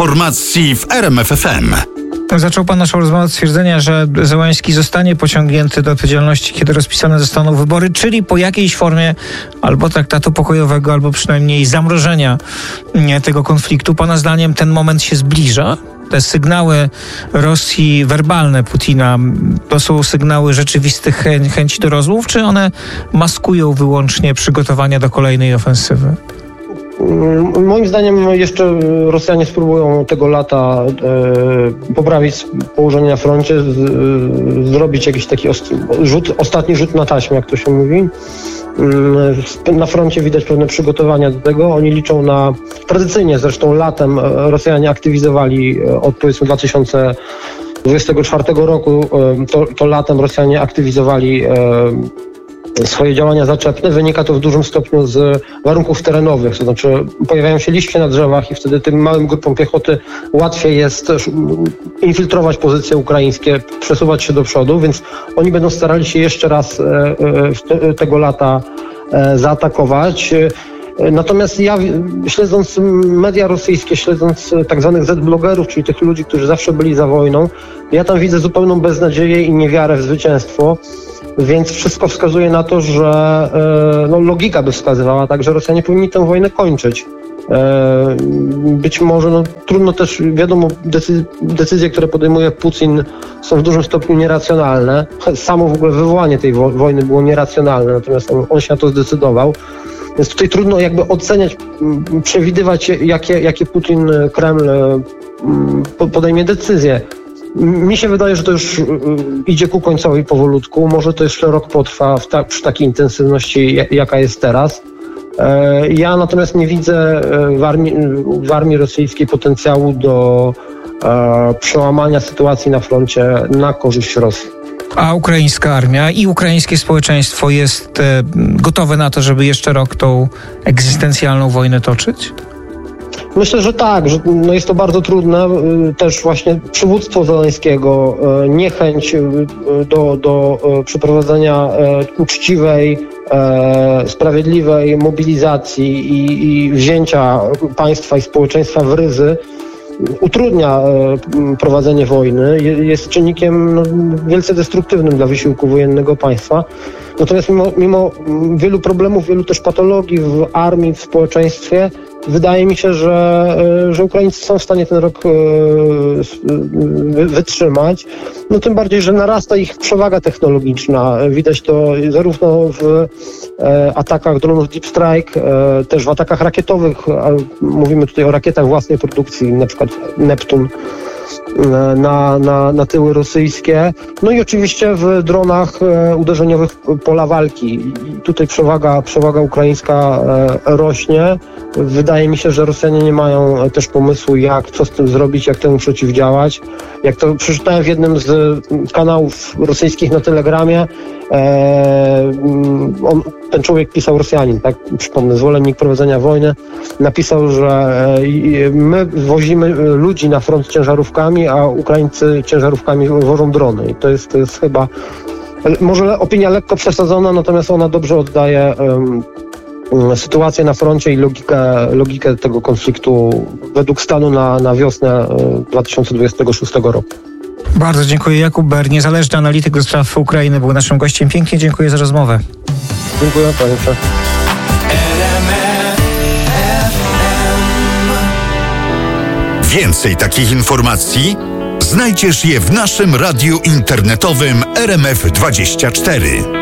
informacji w RMF FM. Zaczął pan naszą rozmowę od stwierdzenia, że Zełenski zostanie pociągnięty do odpowiedzialności, kiedy rozpisane zostaną wybory, czyli po jakiejś formie albo traktatu pokojowego, albo przynajmniej zamrożenia tego konfliktu. Pana zdaniem ten moment się zbliża? Te sygnały Rosji werbalne Putina to są sygnały rzeczywistych chęci do rozmów, czy one maskują wyłącznie przygotowania do kolejnej ofensywy? Moim zdaniem jeszcze Rosjanie spróbują tego lata poprawić położenie na froncie, zrobić jakiś taki ostatni rzut na taśmę, jak to się mówi. Na froncie widać pewne przygotowania do tego. Oni liczą na, tradycyjnie zresztą latem Rosjanie aktywizowali od powiedzmy 2024 roku, to latem Rosjanie aktywizowali swoje działania zaczepne. Wynika to w dużym stopniu z warunków terenowych, to znaczy pojawiają się liście na drzewach i wtedy tym małym grupom piechoty łatwiej jest infiltrować pozycje ukraińskie, przesuwać się do przodu, więc oni będą starali się jeszcze raz tego lata zaatakować. Natomiast ja, śledząc media rosyjskie, śledząc tak zwanych Z-blogerów, czyli tych ludzi, którzy zawsze byli za wojną, ja tam widzę zupełną beznadzieję i niewiarę w zwycięstwo. Więc wszystko wskazuje na to, że logika by wskazywała tak, że Rosjanie powinni tę wojnę kończyć. Być może, trudno też, wiadomo, decyzje, które podejmuje Putin, są w dużym stopniu nieracjonalne. Samo w ogóle wywołanie tej wojny było nieracjonalne, natomiast on się na to zdecydował. Więc tutaj trudno jakby oceniać, przewidywać, jakie Putin, Kreml podejmie decyzje. Mi się wydaje, że to już idzie ku końcowi powolutku. Może to jeszcze rok potrwa przy takiej intensywności, jaka jest teraz. Ja natomiast nie widzę w armii rosyjskiej potencjału do przełamania sytuacji na froncie na korzyść Rosji. A ukraińska armia i ukraińskie społeczeństwo jest gotowe na to, żeby jeszcze rok tą egzystencjalną wojnę toczyć? Myślę, że tak, że jest to bardzo trudne. Też właśnie przywództwo Zełenskiego, niechęć do przeprowadzenia uczciwej, sprawiedliwej mobilizacji i wzięcia państwa i społeczeństwa w ryzy utrudnia prowadzenie wojny, jest czynnikiem wielce destruktywnym dla wysiłku wojennego państwa. Natomiast mimo wielu problemów, wielu też patologii w armii, w społeczeństwie, wydaje mi się, że Ukraińcy są w stanie ten rok wytrzymać. No tym bardziej, że narasta ich przewaga technologiczna. Widać to zarówno w atakach dronów Deep Strike, też w atakach rakietowych. Mówimy tutaj o rakietach własnej produkcji, na przykład Neptun na tyły rosyjskie. No i oczywiście w dronach uderzeniowych pola walki. I tutaj przewaga ukraińska rośnie. Wydaje mi się, że Rosjanie nie mają też pomysłu, co z tym zrobić, jak temu przeciwdziałać. Jak to przeczytałem w jednym z kanałów rosyjskich na Telegramie, ten człowiek pisał, Rosjanin, tak, przypomnę, zwolennik prowadzenia wojny, napisał, że my wozimy ludzi na front ciężarówkami, a Ukraińcy ciężarówkami wożą drony. I to jest chyba, może opinia lekko przesadzona, natomiast ona dobrze oddaje sytuację na froncie i logikę tego konfliktu według stanu na wiosnę 2026 roku. Bardzo dziękuję. Jakub Ber, niezależny analityk do spraw Ukrainy, był naszym gościem. Pięknie dziękuję za rozmowę. Dziękuję, panie przewodniczący. Więcej takich informacji znajdziesz je w naszym radiu internetowym RMF24.